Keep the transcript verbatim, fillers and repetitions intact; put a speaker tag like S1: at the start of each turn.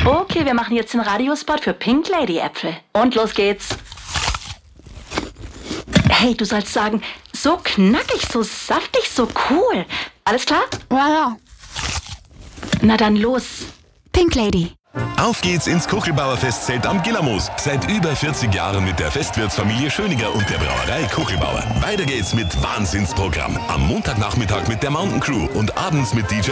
S1: Okay, wir machen jetzt den Radiospot für Pink Lady Äpfel. Und los geht's. Hey, du sollst sagen, so knackig, so saftig, so cool. Alles klar?
S2: Ja, ja.
S1: Na dann los.
S2: Pink Lady.
S3: Auf geht's ins Kuchelbauer-Festzelt am Gillermoos. Seit über vierzig Jahren mit der Festwirtsfamilie Schöniger und der Brauerei Kuchelbauer. Weiter geht's mit Wahnsinnsprogramm. Am Montagnachmittag mit der Mountain Crew und abends mit D J